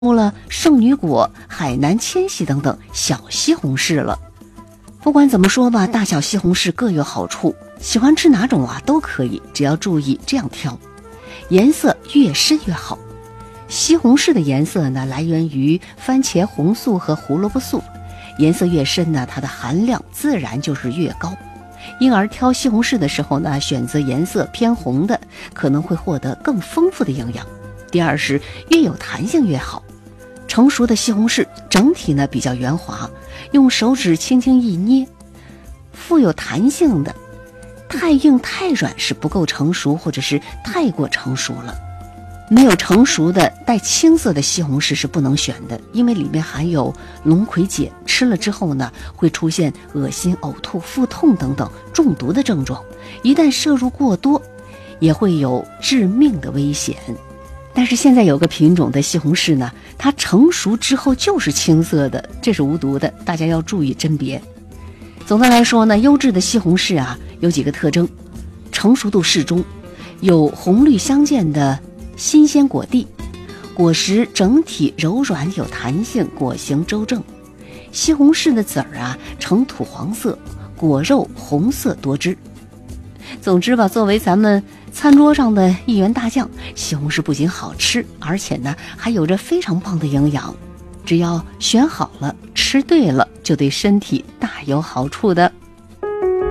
出了圣女果、海南千禧等等小西红柿了。不管怎么说吧，大小西红柿各有好处，喜欢吃哪种都可以，只要注意这样挑，颜色越深越好。西红柿的颜色呢，来源于番茄红素和胡萝卜素，颜色越深呢，它的含量自然就是越高。因而挑西红柿的时候呢，选择颜色偏红的，可能会获得更丰富的营养。第二是越有弹性越好。成熟的西红柿整体呢比较圆滑，用手指轻轻一捏，富有弹性的。太硬太软是不够成熟，或者是太过成熟了。没有成熟的带青色的西红柿是不能选的，因为里面含有龙葵碱，吃了之后呢会出现恶心、呕吐、腹痛等等中毒的症状，一旦摄入过多也会有致命的危险。但是现在有个品种的西红柿呢，它成熟之后就是青色的，这是无毒的，大家要注意甄别。总的来说呢，优质的西红柿有几个特征：成熟度适中，有红绿相间的新鲜果蒂，果实整体柔软有弹性，果形周正。西红柿的籽儿呈土黄色，果肉红色多汁。总之吧，作为咱们餐桌上的一员大将，西红柿不仅好吃，而且呢还有着非常棒的营养。只要选好了，吃对了，就对身体大有好处的。